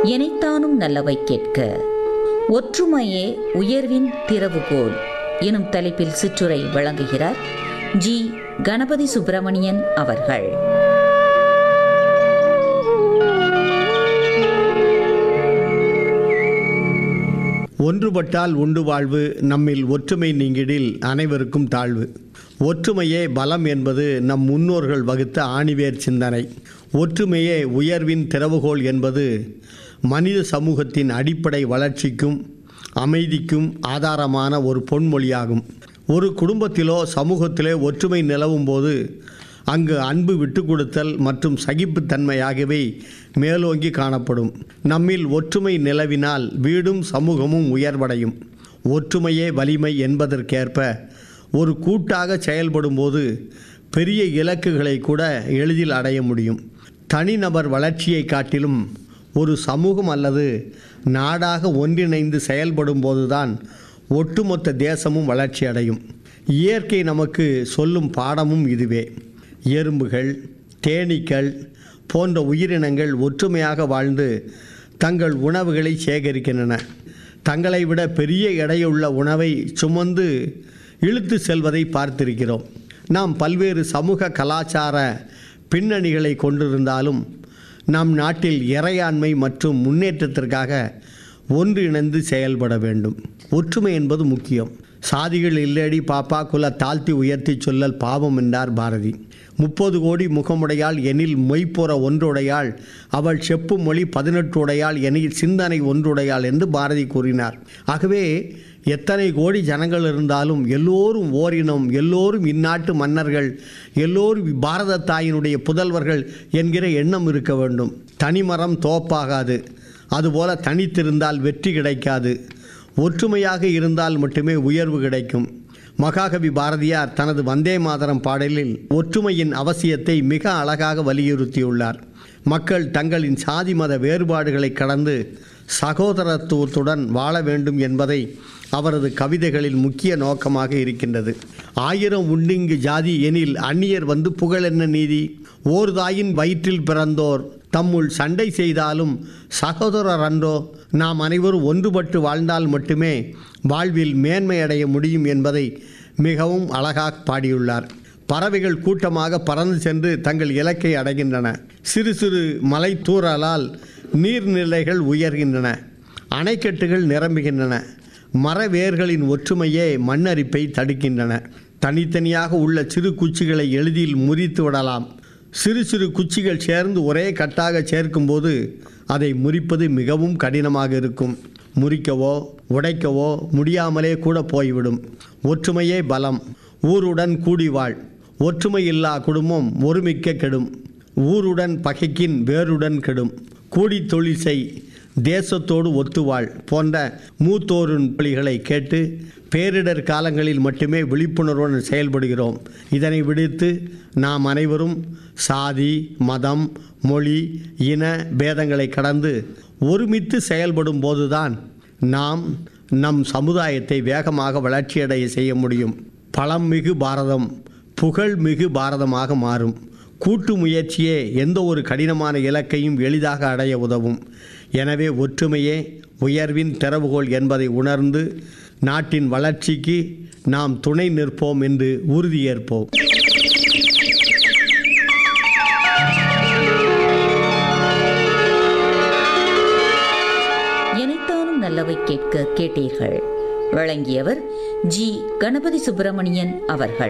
எனைத்தானும் நல்லவை கேட்க. ஒற்றுமையே உயர்வின் திறவுகோல் எனும் தலைப்பில் சிற்றுரை வழங்குகிறார் ஜி. கணபதி சுப்பிரமணியன் அவர்கள். ஒன்றுபட்டால் உண்டு வாழ்வு, நம்மில் ஒற்றுமை நீங்கிடில் அனைவருக்கும் தாழ்வு. ஒற்றுமையே பலம் என்பது நம் முன்னோர்கள் வகுத்த ஆணிவேர் சிந்தனை. ஒற்றுமையே உயர்வின் திறவுகோல் என்பது மனித சமூகத்தின் அடிப்படை வளர்ச்சிக்கும் அமைதிக்கும் ஆதாரமான ஒரு பொன்மொழியாகும். ஒரு குடும்பத்திலோ சமூகத்திலோ ஒற்றுமை நிலவும் போது அங்கு அன்பு, விட்டு கொடுத்தல் மற்றும் சகிப்புத்தன்மை ஆகியவை மேலோங்கி காணப்படும். நம்மில் ஒற்றுமை நிலவினால் வீடும் சமூகமும் உயர்வடையும். ஒற்றுமையே வலிமை என்பதற்கேற்ப ஒரு கூட்டாக செயல்படும் போது பெரிய இலக்குகளை கூட எளிதில் அடைய முடியும். தனிநபர் வளர்ச்சியை காட்டிலும் ஒரு சமூகம் அல்லது நாடாக ஒன்றிணைந்து செயல்படும் போதுதான் ஒட்டுமொத்த தேசமும் வளர்ச்சி அடையும். இயற்கை நமக்கு சொல்லும் பாடமும் இதுவே. எறும்புகள், தேனீக்கள் போன்ற உயிரினங்கள் ஒற்றுமையாக வாழ்ந்து தங்கள் உணவுகளை சேகரிக்கின்றன. தங்களை விட பெரிய எடையுள்ள உணவை சுமந்து இழுத்து செல்வதை பார்த்திருக்கிறோம். நாம் பல்வேறு சமூக கலாச்சார பின்னணிகளை கொண்டிருந்தாலும் நம் நாட்டில் இறையாண்மை மற்றும் முன்னேற்றத்திற்காக ஒன்றிணைந்து செயல்பட வேண்டும். ஒற்றுமை என்பது முக்கியம். சாதிகள் இல்லடி பாப்பா குல தாழ்த்தி உயர்த்தி சொல்லல் பாவம் என்றார் பாரதி. 30 கோடி முகமுடையாள் எனில் மொய்ப்புற ஒன்றுடையாள், அவள் செப்பு மொழி 18 உடையாள் எனில் சிந்தனை ஒன்றுடையாள் என்று பாரதி கூறினார். ஆகவே எத்தனை கோடி ஜனங்கள் இருந்தாலும் எல்லோரும் ஓரினம், எல்லோரும் இந்நாட்டு மன்னர்கள், எல்லோரும் பாரத தாயினுடைய புதல்வர்கள் என்கிற எண்ணம் இருக்க வேண்டும். தனிமரம் தோப்பாகாது, அதுபோல தனித்திருந்தால் வெற்றி கிடைக்காது. ஒற்றுமையாக இருந்தால் மட்டுமே உயர்வு கிடைக்கும். மகாகவி பாரதியார் தனது வந்தே மாதரம் பாடலில் ஒற்றுமையின் அவசியத்தை மிக அழகாக வலியுறுத்தியுள்ளார். மக்கள் தங்களின் சாதி மத வேறுபாடுகளை கடந்து சகோதரத்துவத்துடன் வாழ வேண்டும் என்பதை அவரது கவிதைகளில் முக்கிய நோக்கமாக இருக்கின்றது. 1000 உண்டிங்கு ஜாதி எனில் அந்நியர் வந்து புகழென்ன நீதி, ஓர் தாயின் வயிற்றில் பிறந்தோர் தம்முள் சண்டை செய்தாலும் சகோதரர் அன்றோ, நாம் அனைவரும் ஒன்றுபட்டு வாழ்ந்தால் மட்டுமே வாழ்வில் மேன்மை அடைய முடியும் என்பதை மிகவும் அழகாக பாடியுள்ளார். பறவைகள் கூட்டமாக பறந்து சென்று தங்கள் இலக்கை அடைகின்றன. சிறு சிறு மலை தூறலால் நீர்நிலைகள் உயர்கின்றன, அணைக்கட்டுகள் நிரம்புகின்றன. மரவேர்களின் ஒற்றுமையே மண்ணரிப்பை தடுக்கின்றன. தனித்தனியாக உள்ள சிறு குச்சிகளை எளிதில் முறித்து விடலாம். சிறு சிறு குச்சிகள் சேர்ந்து ஒரே கட்டாக சேர்க்கும்போது அதை முறிப்பது மிகவும் கடினமாக இருக்கும். முறிக்கவோ உடைக்கவோ முடியாமலே கூட போய்விடும். ஒற்றுமையே பலம். ஊருடன் கூடி வாழ். ஒற்றுமையில்லா குடும்பம் ஒருமிக்க கெடும். ஊருடன் பகைக்கின் வேருடன் கெடும். கூடி தொழில் செய், தேசத்தோடு ஒத்துவாள் போன்ற மூத்தோரின் வழிகளை கேட்டு பேரிடர் காலங்களில் மட்டுமே விழிப்புணர்வுடன் செயல்படுகிறோம். இதனை விடுத்து நாம் அனைவரும் சாதி, மதம், மொழி, இன பேதங்களை கடந்து ஒருமித்து செயல்படும் போதுதான் நாம் நம் சமுதாயத்தை வேகமாக வளர்ச்சியடைய செய்ய முடியும். பழமிகு பாரதம் புகழ்மிகு பாரதமாக மாறும். கூட்டு முயற்சியே எந்த ஒரு கடினமான இலக்கையும் எளிதாக அடைய உதவும். எனவே ஒற்றுமையே உயர்வின் திறவுகோல் என்பதை உணர்ந்து நாட்டின் வளர்ச்சிக்கு நாம் துணை நிற்போம் என்று உறுதியேற்போம். எனைத்தானும் நல்லவை கேட்க கேட்டீர்கள். வழங்கியவர் ஜி. கணபதி சுப்பிரமணியன் அவர்கள்.